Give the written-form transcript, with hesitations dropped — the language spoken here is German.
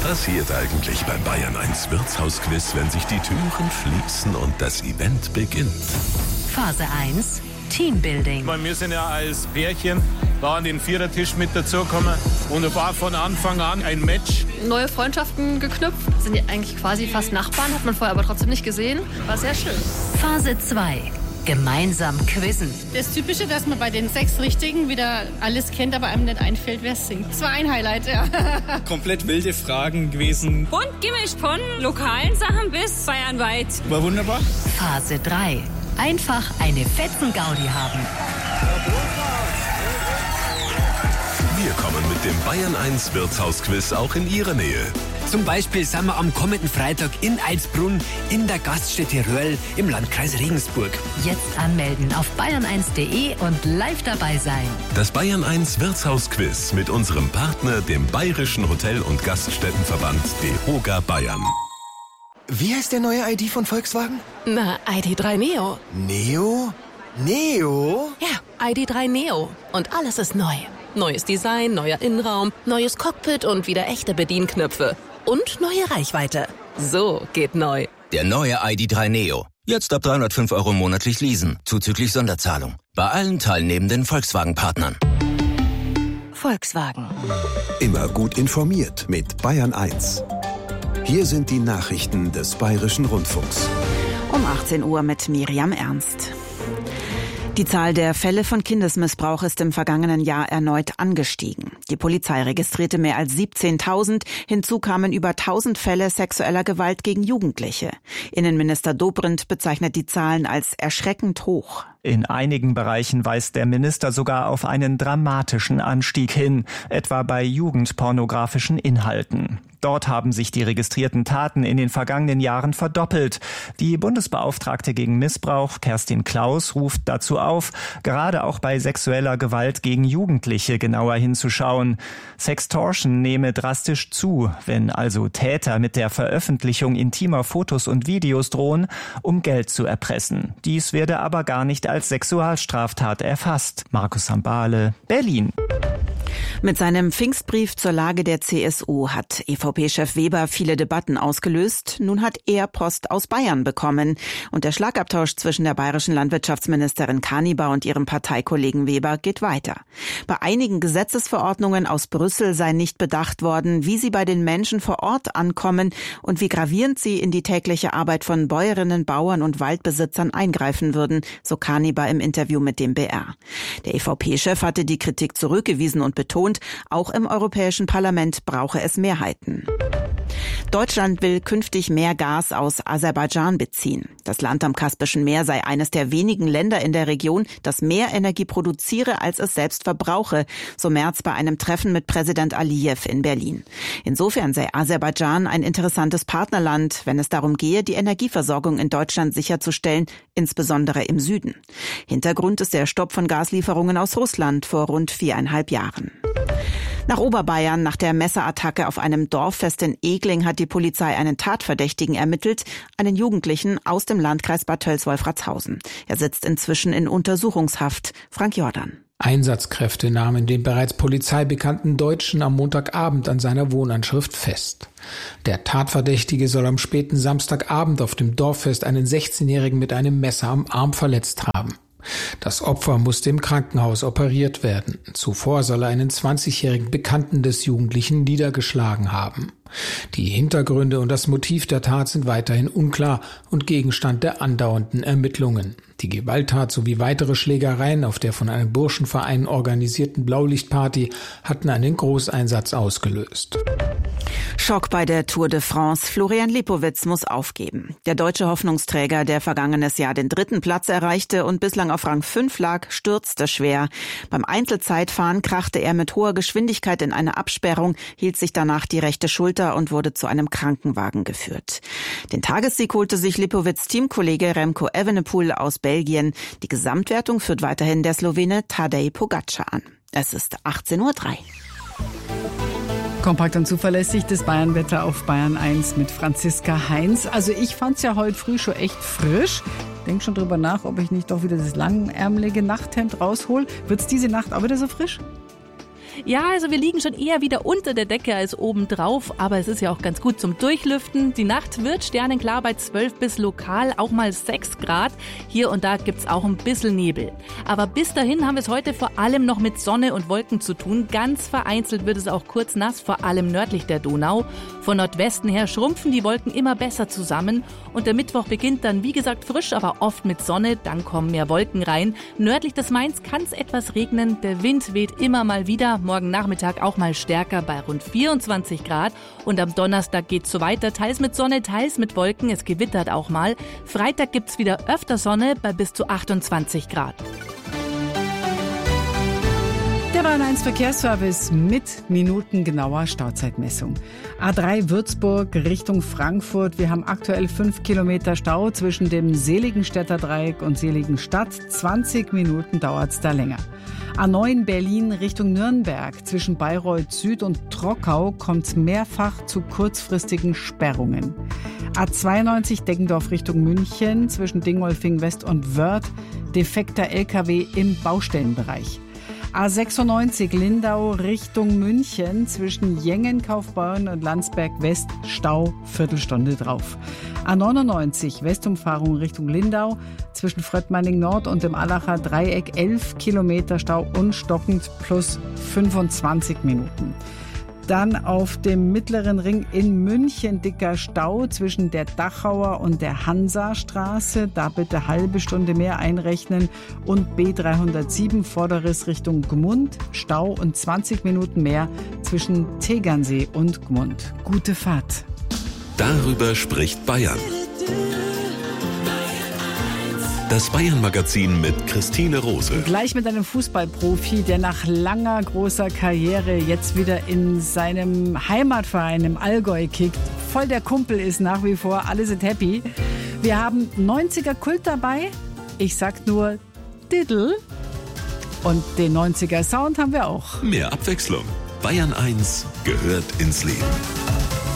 passiert eigentlich beim Bayern 1 Wirtshausquiz, wenn sich die Türen schließen und das Event beginnt? Phase 1, Teambuilding. Wir sind ja als Pärchen da an den Vierertisch mit dazugekommen und war von Anfang an ein Match. Neue Freundschaften geknüpft. Sind ja eigentlich quasi fast Nachbarn, hat man vorher aber trotzdem nicht gesehen. War sehr schön. Phase 2, gemeinsam quizzen. Das Typische, dass man bei den 6 Richtigen wieder alles kennt, aber einem nicht einfällt, wer es singt. Das war ein Highlight, ja. Komplett wilde Fragen gewesen. Bunt gemischt von lokalen Sachen bis bayernweit. War wunderbar. Phase 3, einfach eine Fetzen-Gaudi haben. Wir kommen mit dem Bayern 1 Wirtshausquiz auch in Ihre Nähe. Zum Beispiel sind wir am kommenden Freitag in Eilsbrunn in der Gaststätte Röhrl im Landkreis Regensburg. Jetzt anmelden auf bayern1.de und live dabei sein. Das Bayern 1 Wirtshausquiz mit unserem Partner, dem Bayerischen Hotel- und Gaststättenverband DEHOGA Bayern. Wie heißt der neue ID von Volkswagen? Na, ID.3 Neo. Neo? Neo? Ja, ID.3 Neo. Und alles ist neu. Neues Design, neuer Innenraum, neues Cockpit und wieder echte Bedienknöpfe. Und neue Reichweite. So geht neu. Der neue ID.3 Neo. Jetzt ab 305 € monatlich leasen, zuzüglich Sonderzahlung. Bei allen teilnehmenden Volkswagen-Partnern. Volkswagen. Immer gut informiert mit Bayern 1. Hier sind die Nachrichten des Bayerischen Rundfunks. Um 18 Uhr mit Miriam Ernst. Die Zahl der Fälle von Kindesmissbrauch ist im vergangenen Jahr erneut angestiegen. Die Polizei registrierte mehr als 17.000. Hinzu kamen über 1.000 Fälle sexueller Gewalt gegen Jugendliche. Innenminister Dobrindt bezeichnet die Zahlen als erschreckend hoch. In einigen Bereichen weist der Minister sogar auf einen dramatischen Anstieg hin, etwa bei jugendpornografischen Inhalten. Dort haben sich die registrierten Taten in den vergangenen Jahren verdoppelt. Die Bundesbeauftragte gegen Missbrauch, Kerstin Klaus, ruft dazu auf, gerade auch bei sexueller Gewalt gegen Jugendliche genauer hinzuschauen. Sextortion nehme drastisch zu, wenn also Täter mit der Veröffentlichung intimer Fotos und Videos drohen, um Geld zu erpressen. Dies werde aber gar nicht als Sexualstraftat erfasst. Markus Sambale, Berlin. Mit seinem Pfingstbrief zur Lage der CSU hat EVP-Chef Weber viele Debatten ausgelöst. Nun hat er Post aus Bayern bekommen. Und der Schlagabtausch zwischen der bayerischen Landwirtschaftsministerin Kanibar und ihrem Parteikollegen Weber geht weiter. Bei einigen Gesetzesverordnungen aus Brüssel sei nicht bedacht worden, wie sie bei den Menschen vor Ort ankommen und wie gravierend sie in die tägliche Arbeit von Bäuerinnen, Bauern und Waldbesitzern eingreifen würden, so Kanibar im Interview mit dem BR. Der EVP-Chef hatte die Kritik zurückgewiesen und betont, auch im Europäischen Parlament brauche es Mehrheiten. Deutschland will künftig mehr Gas aus Aserbaidschan beziehen. Das Land am Kaspischen Meer sei eines der wenigen Länder in der Region, das mehr Energie produziere, als es selbst verbrauche, so Merz bei einem Treffen mit Präsident Aliyev in Berlin. Insofern sei Aserbaidschan ein interessantes Partnerland, wenn es darum gehe, die Energieversorgung in Deutschland sicherzustellen, insbesondere im Süden. Hintergrund ist der Stopp von Gaslieferungen aus Russland vor rund 4,5 Jahren. Nach Oberbayern, nach der Messerattacke auf einem Dorffest in Egling, hat die Polizei einen Tatverdächtigen ermittelt, einen Jugendlichen aus dem Landkreis Bad Tölz-Wolfratshausen. Er sitzt inzwischen in Untersuchungshaft. Frank Jordan. Einsatzkräfte nahmen den bereits polizeibekannten Deutschen am Montagabend an seiner Wohnanschrift fest. Der Tatverdächtige soll am späten Samstagabend auf dem Dorffest einen 16-Jährigen mit einem Messer am Arm verletzt haben. Das Opfer musste im Krankenhaus operiert werden. Zuvor soll er einen 20-jährigen Bekannten des Jugendlichen niedergeschlagen haben. Die Hintergründe und das Motiv der Tat sind weiterhin unklar und Gegenstand der andauernden Ermittlungen. Die Gewalttat sowie weitere Schlägereien auf der von einem Burschenverein organisierten Blaulichtparty hatten einen Großeinsatz ausgelöst. Schock bei der Tour de France. Florian Lipowitz muss aufgeben. Der deutsche Hoffnungsträger, der vergangenes Jahr den 3. Platz erreichte und bislang auf Rang 5 lag, stürzte schwer. Beim Einzelzeitfahren krachte er mit hoher Geschwindigkeit in eine Absperrung, hielt sich danach die rechte Schulter und wurde zu einem Krankenwagen geführt. Den Tagessieg holte sich Lipowitz Teamkollege Remco Evenepoel aus Belgien. Die Gesamtwertung führt weiterhin der Slowene Tadej Pogačar an. Es ist 18:03 Uhr. Kompakt und zuverlässig das Bayernwetter auf Bayern 1 mit Franziska Heinz. Also ich fand's ja heute früh schon echt frisch. Denk schon drüber nach, ob ich nicht doch wieder das langärmelige Nachthemd raushol. Wird's diese Nacht auch wieder so frisch? Ja, also wir liegen schon eher wieder unter der Decke als oben drauf, aber es ist ja auch ganz gut zum Durchlüften. Die Nacht wird sternenklar bei 12 bis lokal auch mal 6 Grad. Hier und da gibt's auch ein bisschen Nebel. Aber bis dahin haben wir es heute vor allem noch mit Sonne und Wolken zu tun. Ganz vereinzelt wird es auch kurz nass, vor allem nördlich der Donau. Von Nordwesten her schrumpfen die Wolken immer besser zusammen. Und der Mittwoch beginnt dann, wie gesagt, frisch, aber oft mit Sonne. Dann kommen mehr Wolken rein. Nördlich des Mains kann es etwas regnen. Der Wind weht immer mal wieder. Morgen Nachmittag auch mal stärker bei rund 24 Grad. Und am Donnerstag geht's so weiter. Teils mit Sonne, teils mit Wolken. Es gewittert auch mal. Freitag gibt's wieder öfter Sonne bei bis zu 28 Grad. Der Bayern 1 Verkehrsservice mit minutengenauer Stauzeitmessung. A3 Würzburg Richtung Frankfurt. Wir haben aktuell 5 Kilometer Stau zwischen dem Seligenstädter Dreieck und Seligenstadt. 20 Minuten dauert's da länger. A9 Berlin Richtung Nürnberg. Zwischen Bayreuth Süd und Trockau kommt's mehrfach zu kurzfristigen Sperrungen. A92 Deggendorf Richtung München. Zwischen Dingolfing West und Wörth. Defekter LKW im Baustellenbereich. A96 Lindau Richtung München zwischen Jengen, Kaufbeuren und Landsberg West Stau, Viertelstunde drauf. A99 Westumfahrung Richtung Lindau zwischen Fröttmanning Nord und dem Allacher Dreieck 11 Kilometer Stau und stockend plus 25 Minuten. Dann auf dem Mittleren Ring in München dicker Stau zwischen der Dachauer und der Hansastraße. Da bitte halbe Stunde mehr einrechnen. Und B307 Vorderriss Richtung Gmund. Stau und 20 Minuten mehr zwischen Tegernsee und Gmund. Gute Fahrt. Darüber spricht Bayern. Das Bayern-Magazin mit Christine Rose. Gleich mit einem Fußballprofi, der nach langer großer Karriere jetzt wieder in seinem Heimatverein im Allgäu kickt. Voll der Kumpel ist nach wie vor, alle sind happy. Wir haben 90er Kult dabei. Ich sag nur Diddle. Und den 90er Sound haben wir auch. Mehr Abwechslung. Bayern 1 gehört ins Leben.